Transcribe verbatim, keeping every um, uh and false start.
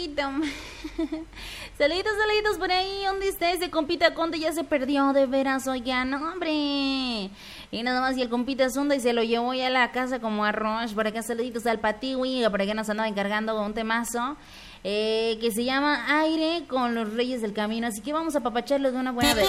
Saluditos, saluditos por ahí. ¿Dónde está ese compita Conde? Ya se perdió, de veras, oigan, no, hombre. Y nada más, y el compita Zunda y se lo llevó ya a la casa como arroz. Por acá, saluditos al Patiwi, por acá nos andaba encargando un temazo eh, que se llama Aire con los Reyes del Camino. Así que vamos a papacharlo de una buena vez.